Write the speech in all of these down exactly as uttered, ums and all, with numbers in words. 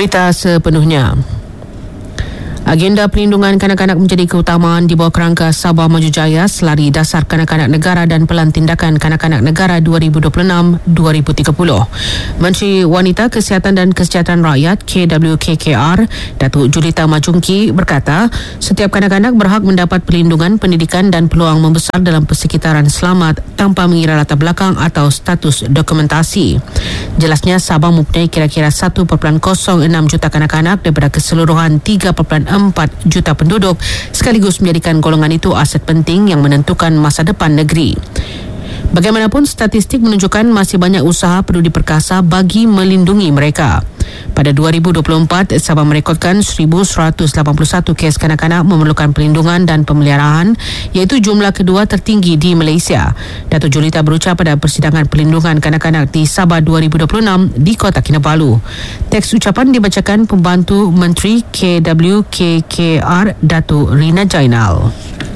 Berita sepenuhnya. Agenda pelindungan kanak-kanak menjadi keutamaan di bawah kerangka Sabah Maju Jaya Selari Dasar Kanak-Kanak Negara dan Pelan Tindakan Kanak-Kanak Negara dua ribu dua puluh enam hingga dua ribu tiga puluh. Menteri Wanita, Kesihatan dan Kesejahteraan Rakyat K W K K R, Datuk Julita Majungki berkata, setiap kanak-kanak berhak mendapat perlindungan, pendidikan dan peluang membesar dalam persekitaran selamat tanpa mengira latar belakang atau status dokumentasi. Jelasnya, Sabah mempunyai kira-kira satu perpuluhan kosong enam juta kanak-kanak daripada keseluruhan tiga perpuluhan empat juta penduduk, sekaligus menjadikan golongan itu aset penting yang menentukan masa depan negeri. Bagaimanapun, statistik menunjukkan masih banyak usaha perlu diperkasa bagi melindungi mereka. Pada dua ribu dua puluh empat, Sabah merekodkan seribu seratus lapan puluh satu kes kanak-kanak memerlukan perlindungan dan pemeliharaan, iaitu jumlah kedua tertinggi di Malaysia. Datuk Julita berucap pada persidangan perlindungan kanak-kanak di Sabah dua ribu dua puluh enam di Kota Kinabalu. Teks ucapan dibacakan Pembantu Menteri K W K K R Datuk Rina Jainal.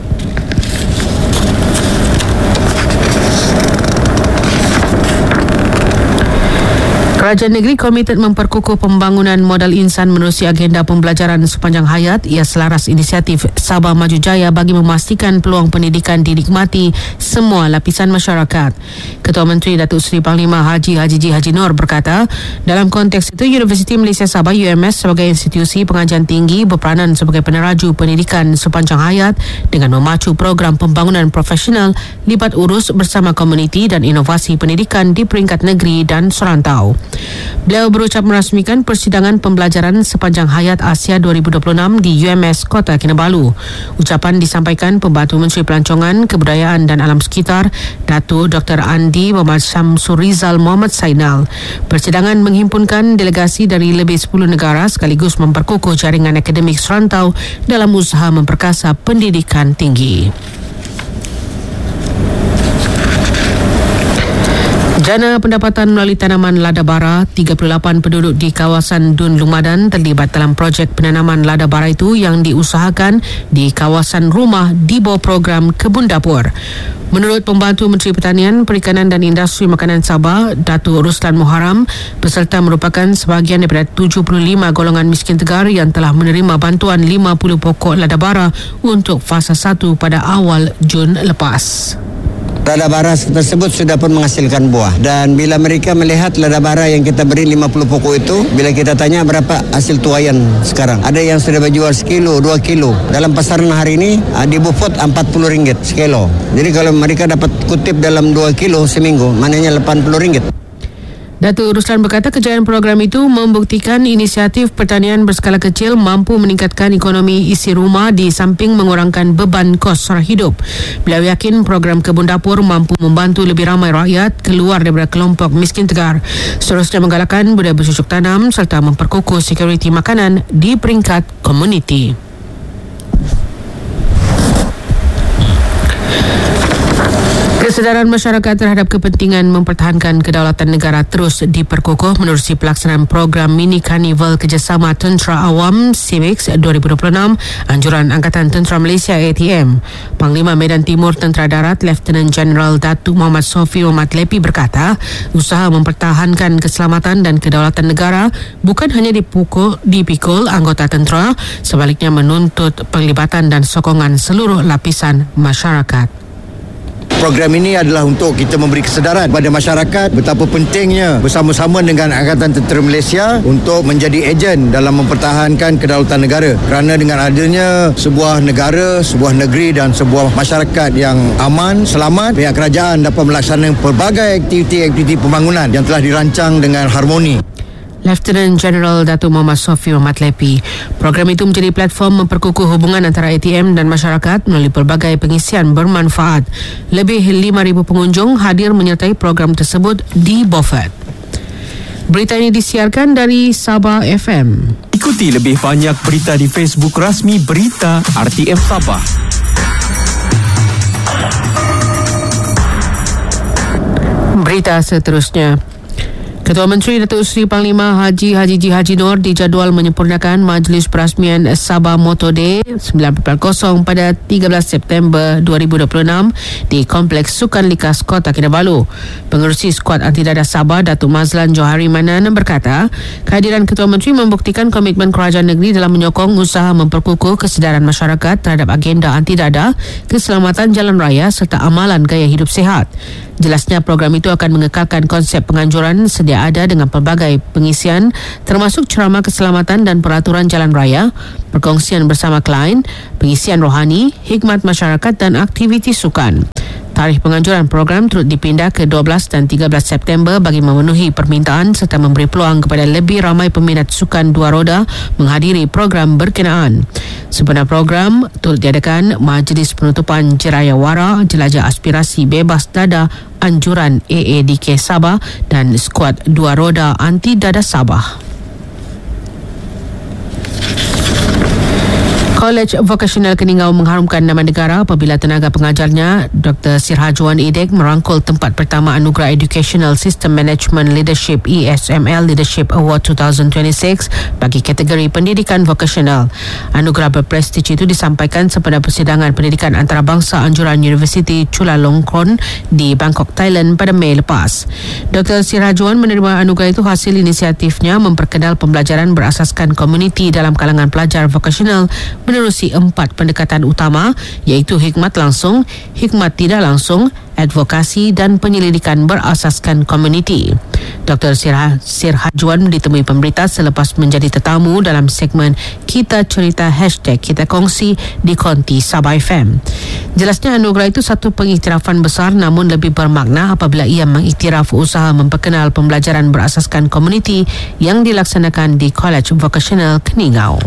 Kerajaan negeri komited memperkukuh pembangunan modal insan menerusi agenda pembelajaran sepanjang hayat. Ia selaras inisiatif Sabah Maju Jaya bagi memastikan peluang pendidikan dinikmati semua lapisan masyarakat. Ketua Menteri Datuk Seri Panglima Haji Haji Ji Haji Nur berkata, dalam konteks itu Universiti Malaysia Sabah U M S sebagai institusi pengajian tinggi berperanan sebagai peneraju pendidikan sepanjang hayat dengan memacu program pembangunan profesional libat urus bersama komuniti dan inovasi pendidikan di peringkat negeri dan serantau. Beliau berucap merasmikan persidangan pembelajaran sepanjang hayat Asia dua ribu dua puluh enam di U M S Kota Kinabalu. Ucapan disampaikan Pembantu Menteri Pelancongan, Kebudayaan dan Alam Sekitar, Datuk Doktor Andi Muhammad Syamsul Rizal Muhammad Sainal. Persidangan menghimpunkan delegasi dari lebih sepuluh negara sekaligus memperkukuh jaringan akademik serantau dalam usaha memperkasa pendidikan tinggi. Jana pendapatan melalui tanaman lada bara, tiga puluh lapan penduduk di kawasan Dun Lumadan terlibat dalam projek penanaman lada bara itu yang diusahakan di kawasan rumah di bawah program Kebun Dapur. Menurut Pembantu Menteri Pertanian, Perikanan dan Industri Makanan Sabah, Datuk Ruslan Muharram, peserta merupakan sebahagian daripada tujuh puluh lima golongan miskin tegar yang telah menerima bantuan lima puluh pokok lada bara untuk fasa satu pada awal Jun lepas. Lada bara tersebut sudah pun menghasilkan buah, dan bila mereka melihat lada bara yang kita beri lima puluh pokok itu, bila kita tanya berapa hasil tuaian sekarang, ada yang sudah berjual sekilo, dua kilo. Dalam pasaran hari ini di Beaufort empat puluh ringgit sekilo. Jadi kalau mereka dapat kutip dalam dua kilo seminggu, maknanya lapan puluh ringgit. Datuk Ruslan berkata kejayaan program itu membuktikan inisiatif pertanian berskala kecil mampu meningkatkan ekonomi isi rumah di samping mengurangkan beban kos sara hidup. Beliau yakin program Kebun Dapur mampu membantu lebih ramai rakyat keluar daripada kelompok miskin tegar. Seterusnya menggalakkan budaya bercocok tanam serta memperkukuh sekuriti makanan di peringkat komuniti. Kesedaran masyarakat terhadap kepentingan mempertahankan kedaulatan negara terus diperkukuh menerusi pelaksanaan program Mini Karnival Kerjasama Tentera Awam Civics dua ribu dua puluh enam anjuran Angkatan Tentera Malaysia A T M. Panglima Medan Timur Tentera Darat Lieutenant General Datuk Muhammad Sofi Muhammad Lepi berkata, usaha mempertahankan keselamatan dan kedaulatan negara bukan hanya dipukul, dipikul anggota tentera, sebaliknya menuntut penglibatan dan sokongan seluruh lapisan masyarakat. Program ini adalah untuk kita memberi kesedaran kepada masyarakat betapa pentingnya bersama-sama dengan Angkatan Tentera Malaysia untuk menjadi ejen dalam mempertahankan kedaulatan negara. Kerana dengan adanya sebuah negara, sebuah negeri dan sebuah masyarakat yang aman, selamat, pihak kerajaan dapat melaksanakan pelbagai aktiviti-aktiviti pembangunan yang telah dirancang dengan harmoni. Lieutenant General Datuk Muhammad Sofi Muhammad Lepi. Program itu menjadi platform memperkukuh hubungan antara A T M dan masyarakat melalui pelbagai pengisian bermanfaat. Lebih lima ribu pengunjung hadir menyertai program tersebut di Beaufort. Berita ini disiarkan dari Sabah F M. Ikuti lebih banyak berita di Facebook rasmi Berita R T M Sabah. Berita seterusnya. Ketua Menteri Datuk Seri Panglima Haji Haji G. Haji Noor dijadual menyempurnakan Majlis Perasmian Sabah Motor Day sembilan kosong pada tiga belas September dua ribu dua puluh enam di Kompleks Sukan Likas Kota Kinabalu. Pengerusi Skuad Anti Dadah Sabah Datuk Mazlan Johari Manan berkata, kehadiran Ketua Menteri membuktikan komitmen kerajaan negeri dalam menyokong usaha memperkukuh kesedaran masyarakat terhadap agenda anti dadah, keselamatan jalan raya serta amalan gaya hidup sihat. Jelasnya program itu akan mengekalkan konsep penganjuran sedia ada dengan pelbagai pengisian termasuk ceramah keselamatan dan peraturan jalan raya, perkongsian bersama klien, pengisian rohani, hikmat masyarakat dan aktiviti sukan. Tarikh penganjuran program turut dipindah ke dua belas dan tiga belas September bagi memenuhi permintaan serta memberi peluang kepada lebih ramai peminat sukan dua roda menghadiri program berkenaan. Sebenar program turut diadakan Majlis Penutupan Jeraya Wara Jelajah Aspirasi Bebas Dadah Anjuran A A D K Sabah dan Skuad Dua Roda Anti Dadah Sabah. College Vocational Keningau mengharumkan nama negara apabila tenaga pengajarnya Doktor Sirhajuan Idek merangkul tempat pertama Anugerah Educational System Management Leadership E S M L Leadership Award dua ribu dua puluh enam bagi kategori pendidikan vokasional. Anugerah berprestij itu disampaikan sempena persidangan pendidikan antarabangsa anjuran Universiti Chulalongkorn di Bangkok, Thailand pada Mei lepas. Doktor Sirhajuan menerima anugerah itu hasil inisiatifnya memperkenal pembelajaran berasaskan komuniti dalam kalangan pelajar vokasional menerusi empat pendekatan utama iaitu hikmat langsung, hikmat tidak langsung, advokasi dan penyelidikan berasaskan komuniti. Doktor Sirhajuan ditemui pemberita selepas menjadi tetamu dalam segmen Kita Cerita Hashtag Kita Kongsi di Konti Sabah F M. Jelasnya anugerah itu satu pengiktirafan besar namun lebih bermakna apabila ia mengiktiraf usaha memperkenal pembelajaran berasaskan komuniti yang dilaksanakan di College Vocational Keningau.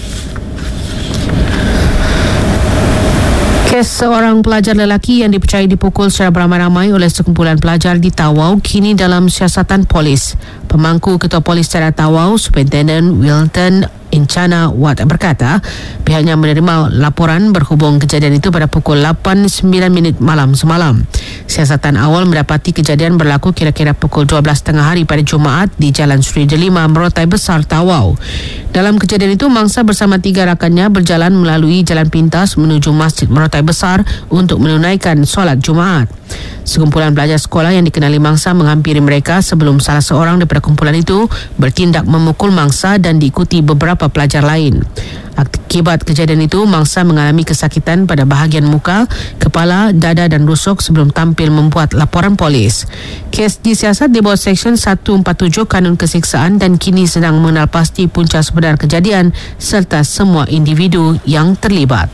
Kes seorang pelajar lelaki yang dipercayai dipukul secara beramai-ramai oleh sekumpulan pelajar di Tawau kini dalam siasatan polis. Pemangku Ketua Polis Daerah Tawau, Superintendent Wilton Incana Wat berkata, pihaknya menerima laporan berhubung kejadian itu pada pukul lapan sembilan minit malam semalam. Siasatan awal mendapati kejadian berlaku kira-kira pukul dua belas tengah hari pada Jumaat di Jalan Sri Delima, Merotai Besar, Tawau. Dalam kejadian itu, mangsa bersama tiga rakannya berjalan melalui jalan pintas menuju Masjid Merotai Besar untuk menunaikan solat Jumaat. Sekumpulan pelajar sekolah yang dikenali mangsa menghampiri mereka sebelum salah seorang daripada kumpulan itu bertindak memukul mangsa dan diikuti beberapa pelajar lain. Akibat kejadian itu, mangsa mengalami kesakitan pada bahagian muka, kepala, dada dan rusuk sebelum tampil membuat laporan polis. Kes disiasat di bawah Seksyen seratus empat puluh tujuh Kanun Kesiksaan dan kini sedang mengenal pasti punca sebenar kejadian serta semua individu yang terlibat.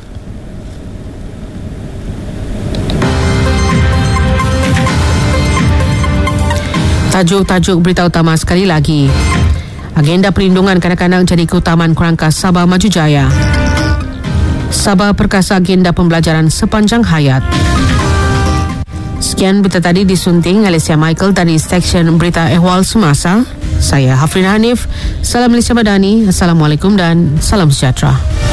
Tajuk-tajuk berita utama sekali lagi. Agenda perlindungan kanak-kanak jadi keutamaan kerangka Sabah Maju Jaya. Sabah perkasa agenda pembelajaran sepanjang hayat. Sekian berita tadi disunting Alicia Michael dari Seksyen Berita Ehwal Semasa. Saya Hafrin Hanif. Salam Malaysia Madani. Assalamualaikum dan salam sejahtera.